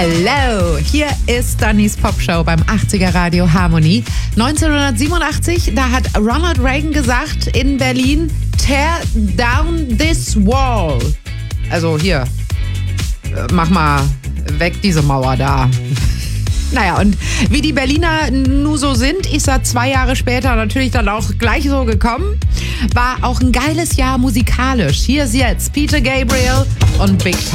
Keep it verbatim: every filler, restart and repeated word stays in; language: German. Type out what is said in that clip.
Hello, hier ist Dannys Popshow beim achtziger Radio Harmony. neunzehnhundertsiebenundachtzig, da hat Ronald Reagan gesagt in Berlin, tear down this wall. Also hier, mach mal weg diese Mauer da. Naja, und wie die Berliner nur so sind, ist er zwei Jahre später natürlich dann auch gleich so gekommen. War auch ein geiles Jahr musikalisch. Hier ist jetzt Peter Gabriel und Big